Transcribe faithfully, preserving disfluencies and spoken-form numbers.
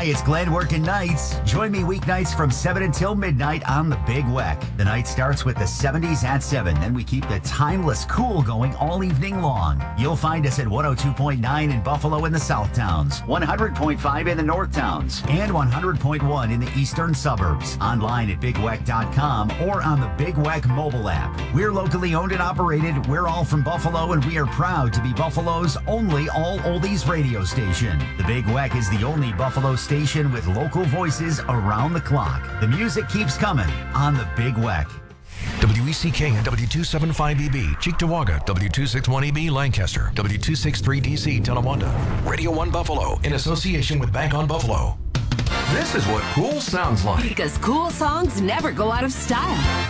Hi, it's Glenn working nights. Join me weeknights from seven until midnight on The Big Weck. The night starts with the seventies at seven. Then we keep the timeless cool going all evening long. You'll find us at one oh two point nine in Buffalo in the South Towns, one hundred point five in the North Towns, and one hundred point one in the eastern suburbs. Online at big weck dot com or on the Big Weck mobile app. We're locally owned and operated. We're all from Buffalo, and we are proud to be Buffalo's only all-oldies radio station. The Big Weck is the only Buffalo station with local voices around the clock. The music keeps coming on The Big Weck. W E C K and W two seventy-five E B, Cheektowaga, W two sixty-one E B, Lancaster, W two sixty-three D C, Tonawanda, Radio one Buffalo, in association with Bank on Buffalo. This is what cool sounds like. Because cool songs never go out of style.